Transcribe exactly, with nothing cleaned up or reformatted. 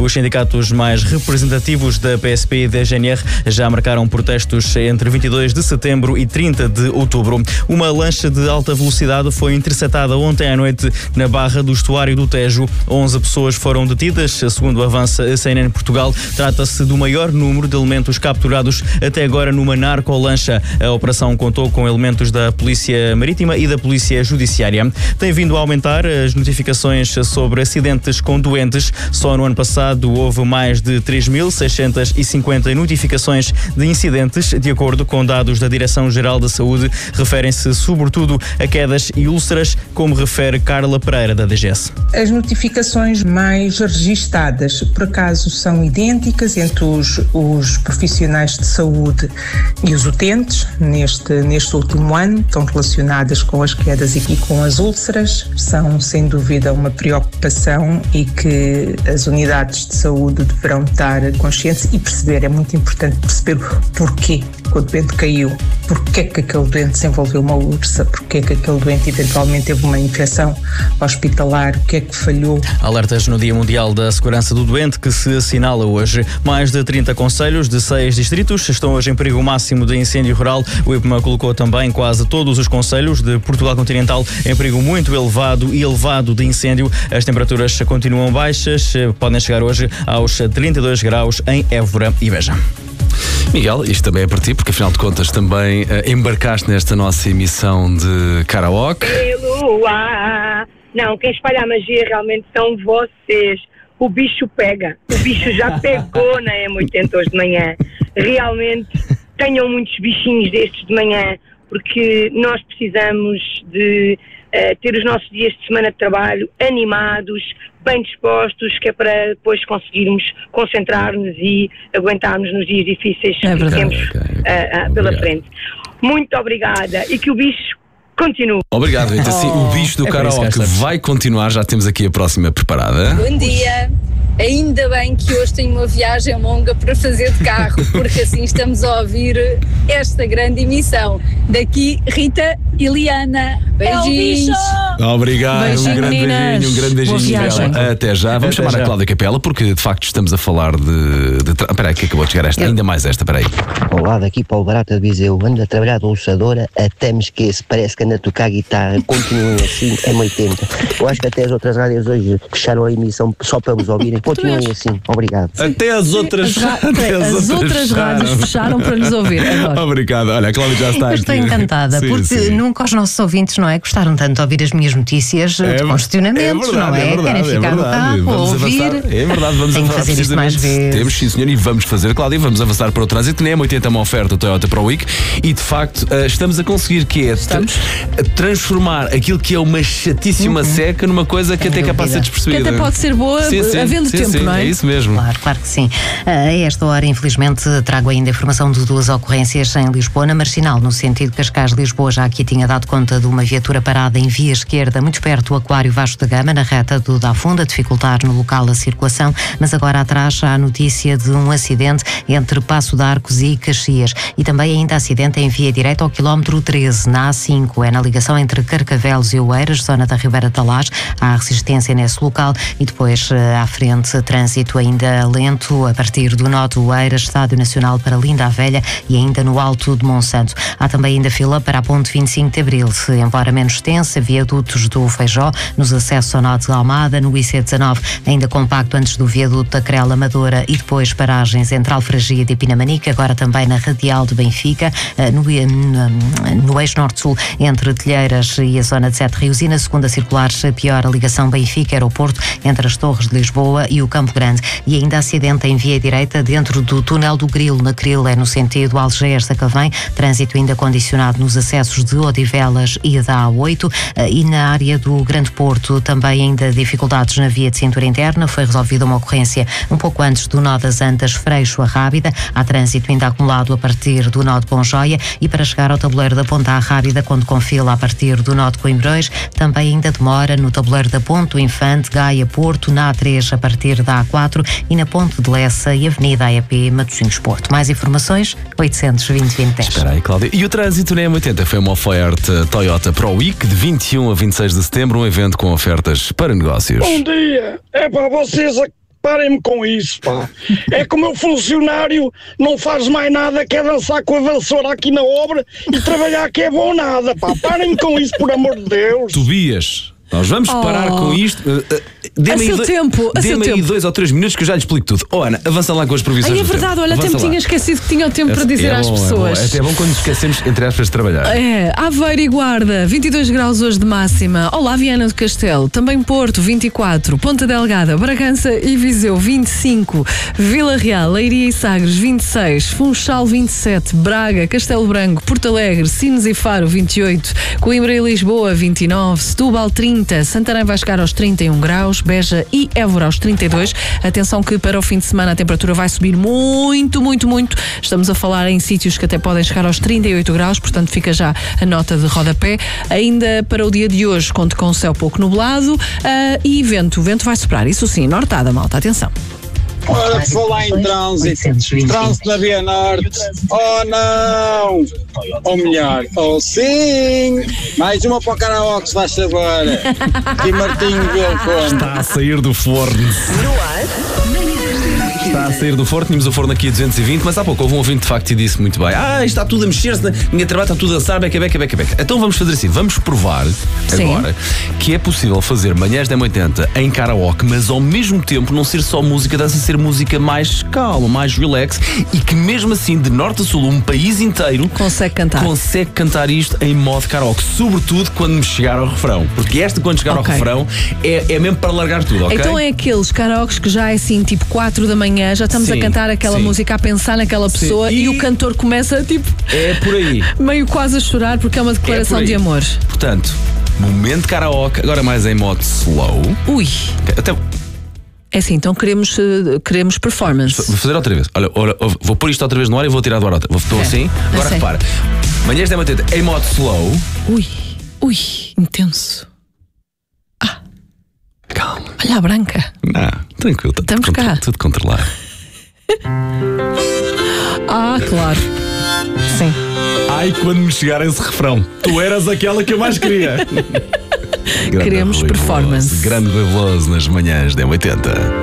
Os sindicatos mais representativos da P S P e da G N R já marcaram protestos entre vinte e dois de setembro e trinta de outubro. Uma lancha de alta velocidade foi interceptada ontem à noite na Barra do Estuário do Tejo. onze pessoas foram detidas, segundo avança a C N N Portugal. Trata-se do maior número de elementos capturados até agora numa narcolancha. A operação contou com elementos da Polícia Marítima e da Polícia Judiciária. Tem vindo a aumentar as notificações sobre acidentes com doentes. Só no ano passado houve mais de três mil seiscentas e cinquenta notificações de incidentes. De acordo com dados da Direção-Geral da Saúde, referem-se sobretudo a quedas e úlceras, como refere Carla Pereira, da D G S. As notificações mais registadas, por acaso, são idênticas entre os, os profissionais de saúde e os utentes neste, neste último ano. Estão relacionadas com as quedas e com as úlceras. São, sem dúvida, uma preocupação e que as unidades de saúde deverão estar conscientes e perceber. É muito importante perceber porquê que o doente caiu, porquê que aquele doente desenvolveu uma úlcera, porquê que aquele doente eventualmente teve uma infecção hospitalar, o que é que falhou. Alertas no Dia Mundial da Segurança do Doente, que se assinala hoje. Mais de trinta concelhos de seis distritos estão hoje em perigo máximo de incêndio rural. O I P M A colocou também quase todos os concelhos de Portugal continental em perigo muito elevado e elevado de incêndio. As temperaturas continuam baixas, podem chegar hoje aos trinta e dois graus em Évora e Beja. Miguel, isto também é para ti, porque afinal de contas também uh, embarcaste nesta nossa emissão de karaoke. Lua. Não, quem espalha a magia realmente são vocês. O bicho pega, o bicho já pegou na M oitenta hoje de manhã. Realmente tenham muitos bichinhos destes de manhã, porque nós precisamos de uh, ter os nossos dias de semana de trabalho animados, bem dispostos, que é para depois conseguirmos concentrar-nos e aguentarmos nos dias difíceis é que temos okay, okay. Uh, uh, pela frente. Muito obrigada e que o bicho continue. Obrigado, Rita. Sim, Oh, o bicho do é para isso que karaoke cá estamos. vai continuar, já temos aqui a próxima preparada. Bom dia. Ainda bem que hoje tenho uma viagem longa para fazer de carro, porque assim estamos a ouvir esta grande emissão. Daqui, Rita e Liana. Beijinhos. Obrigado, Beijinho, um grande meninas. beijinho, um grande beijinho. Boa viagem. Bela. Até já. Vamos Até chamar já. a Cláudia Capela, porque de facto estamos a falar de. de tra... Espera aí, que acabou de chegar esta, ainda mais esta, espera aí. Olá, daqui para o Barata de Viseu, ando a trabalhar de luxadora, até me esqueço, parece que ando a tocar guitarra, continuem assim, é oitenta. Eu acho que até as outras rádios hoje fecharam a emissão só para vos ouvirem, continuem assim, obrigado. Até as outras, As, ra- até as outras rádios fecharam para nos ouvir. Adoro. Obrigado. Olha, a Cláudia já está Eu aqui. estou encantada, Sim, porque sim. nunca os nossos ouvintes, não é, gostaram tanto de ouvir as minhas notícias É de ver- congestionamentos, é verdade, não é? é verdade, Querem é ficar no verdade. carro, Vamos ouvir. avançar. É verdade, vamos Tenho que avançar fazer isto mais precisamente. vezes. Temos, sim, senhor, e vamos fazer, Cláudia, vamos avançar para o trânsito. Na M oitenta é uma oferta Toyota Pro Week e, de facto, eh, estamos a conseguir que é tra- transformar aquilo que é uma chatíssima seca numa coisa que Sem até é capaz de ser dúvida. Que despercebida. até pode ser boa, Sim, sim, havendo sim, tempo, sim, não é? É isso mesmo. Claro, claro que sim. A esta hora, infelizmente, trago ainda informação de duas ocorrências em Lisboa, na Marginal, no sentido Cascais-Lisboa. Já aqui tinha dado conta de uma viatura parada em via esquerda, muito perto do Aquário Vasco da Gama, na reta do Da Funda, dificultar no local a circulação, mas agora atrás já há notícia de um acidente entre Passo de Arcos e Caxias. E também ainda acidente em via direita ao quilómetro treze, na A cinco, é na ligação entre Carcavelos e Oeiras, zona da Ribeira de Talaz. Há resistência nesse local e depois à frente, trânsito ainda lento a partir do nó de Oeiras, Estádio Nacional para Linda a Velha e ainda no Alto de Monsanto. Há também ainda fila para a ponte vinte e cinco de Abril, embora menos extensa, viadutos do Feijó, nos acessos ao nó de Almada, no I C dezanove, ainda compacto antes do viaduto da Crela Amadora e depois paragens entre Alfragide e Pinamanique, agora também na Radial de Benfica, no, no, no eixo norte-sul, entre Telheiras e a zona de Sete Rios, e na segunda circular, pior a ligação Benfica-Aeroporto, entre as Torres de Lisboa e o Campo Grande. E ainda acidente em via direita dentro do túnel do Grilo, na Cril, é no sentido Algés-Sacavém, trânsito ainda condicionado nos acessos de Odivelas e da A oito, e na área do Grande Porto também ainda dificuldades na via de cintura interna. Foi resolvida uma ocorrência um pouco antes do nó das Antas, Freixo a Rábida. Há trânsito ainda acumulado a partir do nó de Ponjoia e para chegar ao tabuleiro da Ponta à Rábida, quando com fila a partir do nó de Coimbrões, também ainda demora no tabuleiro da Ponte Infante, Gaia, Porto, na A três a partir da A quatro e na Ponte de Lessa e Avenida A E P, Matosinhos Porto. Mais informações, oitocentos e vinte, vinte, dez. Espera aí, Cláudia. E o trânsito na M oitenta foi uma oferta Toyota Pro Week de vinte e um a vinte e seis de setembro, um evento com ofertas para negócios. Bom dia! É para vocês parem-me com isso, pá. É que o meu funcionário não faz mais nada, quer dançar com a vassoura aqui na obra e trabalhar que é bom nada, pá. Parem-me com isso, por amor de Deus. Tobias, nós vamos Oh. parar com isto. Uh, uh, A seu dois, tempo, a seu dê-me aí tempo. dois ou três minutos que eu já lhe explico tudo. Oh, Ana, avança lá com as previsões. Ai, é do verdade, tempo. olha, até Avança me lá. tinha esquecido que tinha o tempo para dizer É às bom, é bom. pessoas. É até bom quando nos esquecemos, entre aspas, de trabalhar. É, Aveiro e Guarda, vinte e dois graus hoje de máxima. Olá, Viana do Castelo, também Porto, vinte e quatro, Ponta Delgada, Bragança e Viseu, vinte e cinco, Vila Real, Leiria e Sagres, vinte e seis, Funchal, vinte e sete, Braga, Castelo Branco, Porto Alegre, Sines e Faro, vinte e oito, Coimbra e Lisboa, vinte e nove, Setúbal, trinta, Santarém vai chegar aos trinta e um graus, Beja e Évora aos trinta e dois. Atenção que para o fim de semana a temperatura vai subir muito, muito, muito. Estamos a falar em sítios que até podem chegar aos trinta e oito graus, portanto fica já a nota de rodapé. Ainda para o dia de hoje, conto com o céu pouco nublado uh, e vento. O vento vai soprar, isso sim, nortada, malta, atenção. Ora, por falar em trânsito, trânsito na Via Norte, oh não, ou melhor, oh sim, mais uma para o karaoke, se faz saber, e Martinho Vilcone. Está a sair do forno. Está a sair do forno, tínhamos o forno aqui a duzentos e vinte, mas há pouco houve um ouvinte de facto e disse muito bem: ah, está tudo a mexer-se, ninguém trabalha, está tudo a dançar, beca, beca, beca, beca. Então vamos fazer assim, vamos provar Sim. agora que é possível fazer manhãs da M oitenta em karaoke, mas ao mesmo tempo não ser só música, dança, ser música mais calma, mais relax, e que mesmo assim, de norte a sul, um país inteiro Consegue cantar. consegue cantar isto em modo karaoke, sobretudo quando me chegar ao refrão, porque esta quando chegar Ok. ao refrão é, é mesmo para largar tudo, ok? Então é aqueles karaokes que já é assim, tipo quatro da manhã, já estamos Sim, a cantar aquela sim. música, a pensar naquela Sim. pessoa e... E- o cantor começa tipo É por aí. meio quase a chorar porque é uma declaração É por aí. de amor. Portanto, momento karaoke, agora mais em modo slow. Ui, Até é assim, então queremos, eh, queremos performance. vou fazer outra vez. Olha, olha, vou pôr isto outra vez no ar e vou tirar do ar outra. Vou estou É, assim. eu Agora sei. repara. Manhãs da M oitenta em modo slow. Ui, ui, intenso. Calma. Olha a branca. Não, tranquilo. Tá Estamos tudo, cá. tudo controlado. Ah, claro. Sim. Ai, quando me chegar esse refrão, tu eras aquela que eu mais queria. Grande Queremos Rui performance. Veloso, grande Rui Veloso nas manhãs da M oitenta.